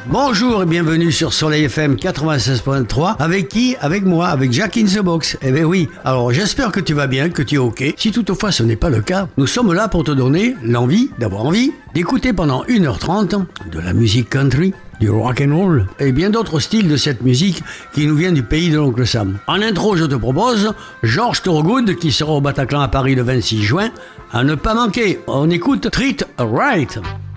Bonjour et bienvenue sur Soleil FM 96.3. Avec qui? Avec moi, avec Jack in the Box. Eh ben oui, alors j'espère que tu vas bien, que tu es ok. Si toutefois ce n'est pas le cas, nous sommes là pour te donner d'avoir envie, d'écouter pendant 1h30 de la musique country, du rock and roll et bien d'autres styles de cette musique qui nous vient du pays de l'oncle Sam. En intro, je te propose George Thorogood qui sera au Bataclan à Paris le 26 juin. À ne pas manquer, on écoute Treat Right.